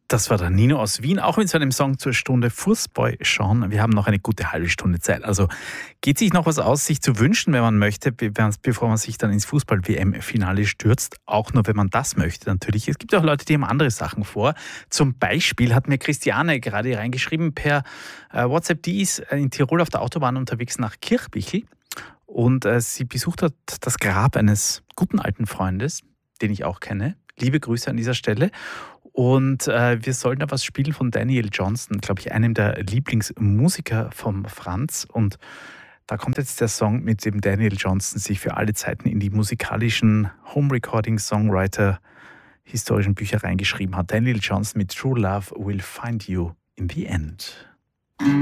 Das war der Nino aus Wien, auch mit seinem Song zur Stunde Fußball schauen. Wir haben noch eine gute halbe Stunde Zeit. Also geht sich noch was aus, sich zu wünschen, wenn man möchte, bevor man sich dann ins Fußball-WM-Finale stürzt. Auch nur, wenn man das möchte natürlich. Es gibt auch Leute, die haben andere Sachen vor. Zum Beispiel hat mir Christiane gerade reingeschrieben per WhatsApp, die ist in Tirol auf der Autobahn unterwegs nach Kirchbichl. Und sie besucht hat das Grab eines guten alten Freundes, den ich auch kenne. Liebe Grüße an dieser Stelle. Und wir sollten da was spielen von Daniel Johnston, glaube ich, einem der Lieblingsmusiker vom Franz. Und da kommt jetzt der Song, mit dem Daniel Johnston sich für alle Zeiten in die musikalischen Home-Recording-Songwriter historischen Bücher reingeschrieben hat. Daniel Johnston mit True Love Will Find You in the End.